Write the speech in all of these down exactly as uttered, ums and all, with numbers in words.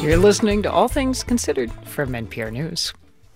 You're listening to All Things Considered from N P R News.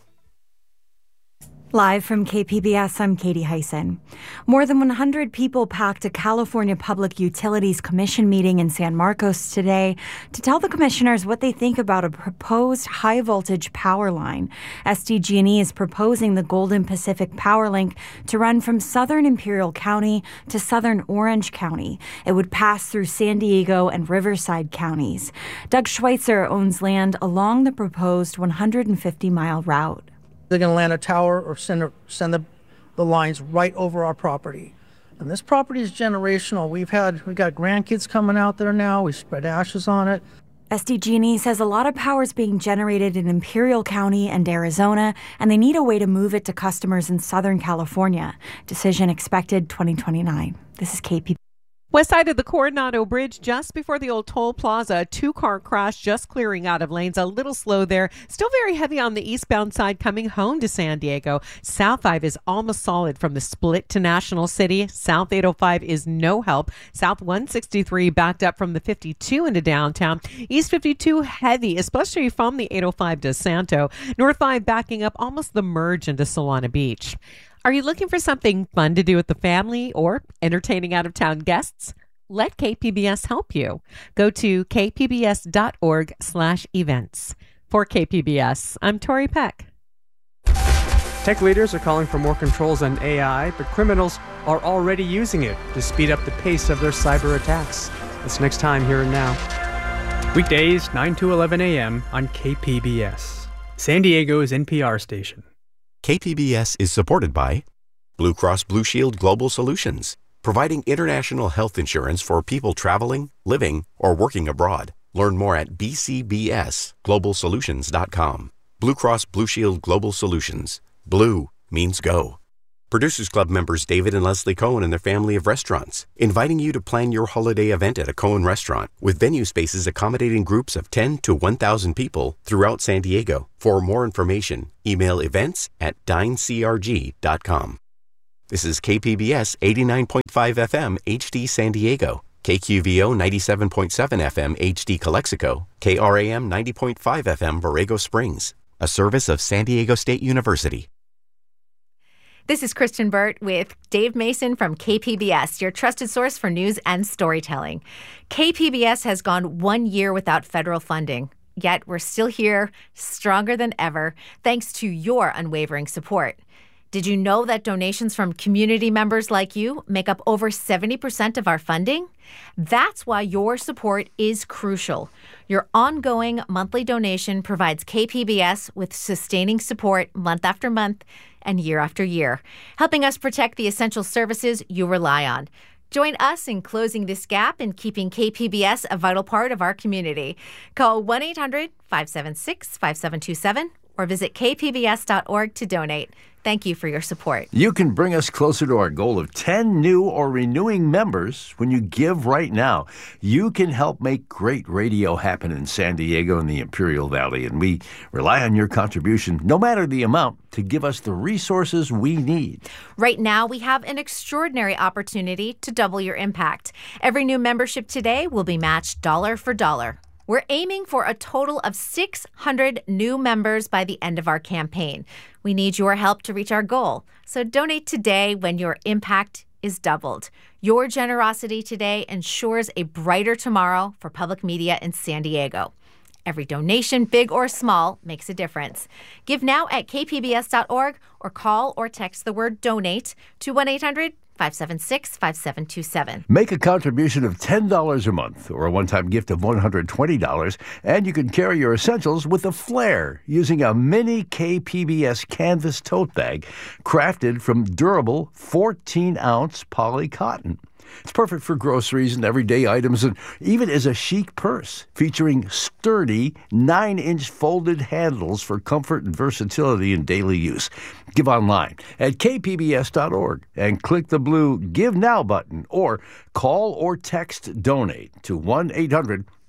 Live from K P B S, I'm Katie Hyson. More than one hundred people packed a California Public Utilities Commission meeting in San Marcos today to tell the commissioners what they think about a proposed high-voltage power line. S D G and E is proposing the Golden Pacific Power Link to run from southern Imperial County to southern Orange County. It would pass through San Diego and Riverside counties. Doug Schweitzer owns land along the proposed one hundred fifty mile route. They're going to land a tower or send a, send the, the lines right over our property. And this property is generational. We've had, we've got grandkids coming out there now. We spread ashes on it. S D G and E says a lot of power is being generated in Imperial County and Arizona, and they need a way to move it to customers in Southern California. Decision expected twenty twenty-nine. This is K P B S. West side of the Coronado Bridge, just before the old toll plaza, a two-car crash just clearing out of lanes. A little slow there. Still very heavy on the eastbound side coming home to San Diego. South five is almost solid from the split to National City. South eight oh five is no help. South one sixty-three backed up from the fifty-two into downtown. East fifty-two heavy, especially from the eight oh five to Santo. North five backing up almost the merge into Solana Beach. Are you looking for something fun to do with the family or entertaining out-of-town guests? Let K P B S help you. Go to kpbs.org slash events. For K P B S, I'm Tori Peck. Tech leaders are calling for more controls on A I, but criminals are already using it to speed up the pace of their cyber attacks. That's next time here and now. Weekdays, nine to eleven a.m. on K P B S, San Diego's N P R station. K P B S is supported by Blue Cross Blue Shield Global Solutions, providing international health insurance for people traveling, living, or working abroad. Learn more at b c b s global solutions dot com. Blue Cross Blue Shield Global Solutions. Blue means go. Producers Club members David and Leslie Cohen and their family of restaurants, inviting you to plan your holiday event at a Cohen restaurant with venue spaces accommodating groups of ten to one thousand people throughout San Diego. For more information, email events at dine c r g dot com. This is K P B S eighty-nine point five F M H D San Diego, K Q V O ninety-seven point seven F M H D Calexico, K R A M ninety point five F M Borrego Springs, a service of San Diego State University. This is Kristen Burt with Dave Mason from K P B S, your trusted source for news and storytelling. K P B S has gone one year without federal funding, yet we're still here, stronger than ever, thanks to your unwavering support. Did you know that donations from community members like you make up over seventy percent of our funding? That's why your support is crucial. Your ongoing monthly donation provides K P B S with sustaining support month after month and year after year, helping us protect the essential services you rely on. Join us in closing this gap and keeping K P B S a vital part of our community. Call one eight hundred five seven six five seven two seven or visit k p b s dot org to donate. Thank you for your support. You can bring us closer to our goal of ten new or renewing members when you give right now. You can help make great radio happen in San Diego and the Imperial Valley, and we rely on your contribution, no matter the amount, to give us the resources we need. Right now, we have an extraordinary opportunity to double your impact. Every new membership today will be matched dollar for dollar. We're aiming for a total of six hundred new members by the end of our campaign. We need your help to reach our goal. So donate today when your impact is doubled. Your generosity today ensures a brighter tomorrow for public media in San Diego. Every donation, big or small, makes a difference. Give now at k p b s dot org or call or text the word donate to one eight hundred five seven six five seven two seven. Make a contribution of ten dollars a month or a one-time gift of one hundred twenty dollars, and you can carry your essentials with a flair using a mini K P B S canvas tote bag crafted from durable fourteen ounce poly cotton. It's perfect for groceries and everyday items, and even as a chic purse, featuring sturdy nine inch folded handles for comfort and versatility in daily use. Give online at k p b s dot org and click the blue Give Now button, or call or text DONATE to one eight hundred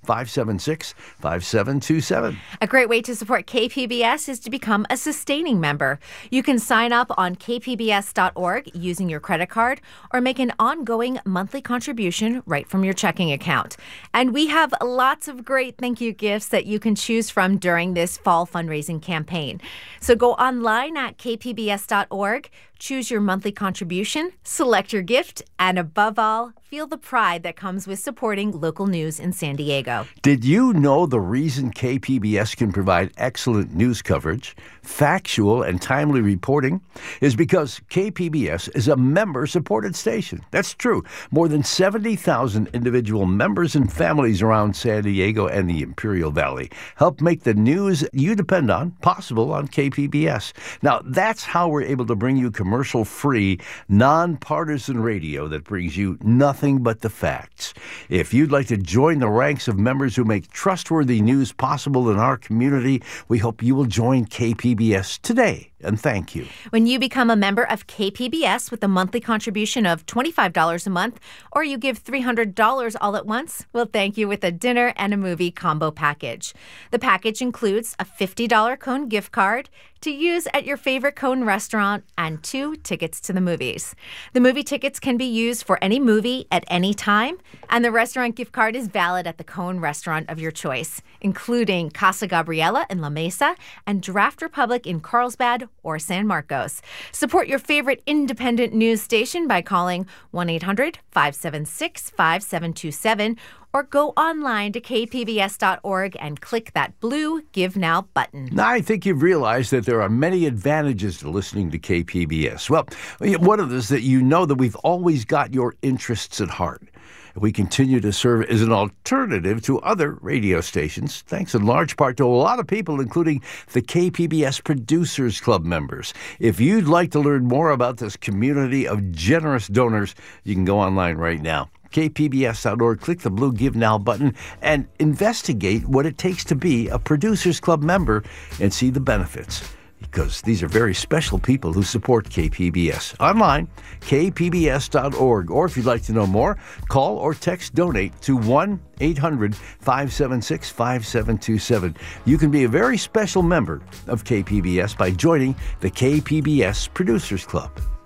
five seven six, five seven two seven. A great way to support K P B S is to become a sustaining member. You can sign up on k p b s dot org using your credit card or make an ongoing monthly contribution right from your checking account. And we have lots of great thank you gifts that you can choose from during this fall fundraising campaign. So go online at k p b s dot org, choose your monthly contribution, select your gift, and above all, feel the pride that comes with supporting local news in San Diego. Did you know the reason K P B S can provide excellent news coverage, factual and timely reporting, is because K P B S is a member-supported station. That's true. More than seventy thousand individual members and families around San Diego and the Imperial Valley help make the news you depend on possible on K P B S. Now, that's how we're able to bring you commercial-free, nonpartisan radio that brings you nothing but the facts. If you'd like to join the ranks of members who make trustworthy news possible in our community, we hope you will join K P B S today. And thank you. When you become a member of K P B S with a monthly contribution of twenty-five dollars a month, or you give three hundred dollars all at once, we'll thank you with a dinner and a movie combo package. The package includes a fifty dollars Cone gift card to use at your favorite Cone restaurant and two tickets to the movies. The movie tickets can be used for any movie at any time, and the restaurant gift card is valid at the Cone restaurant of your choice, including Casa Gabriela in La Mesa and Draft Republic in Carlsbad or San Marcos. Support your favorite independent news station by calling one eight hundred, five seven six, five seven two seven or go online to k p b s dot org and click that blue Give Now button. Now, I think you've realized that there are many advantages to listening to K P B S. Well, one of them is that you know that we've always got your interests at heart. We continue to serve as an alternative to other radio stations, thanks in large part to a lot of people, including the K P B S Producers Club members. If you'd like to learn more about this community of generous donors, you can go online right now. k p b s dot org, click the blue Give Now button, and investigate what it takes to be a Producers Club member and see the benefits. Because these are very special people who support K P B S. Online, k p b s dot org. Or if you'd like to know more, call or text donate to one eight hundred, five seven six, five seven two seven. You can be a very special member of K P B S by joining the K P B S Producers Club.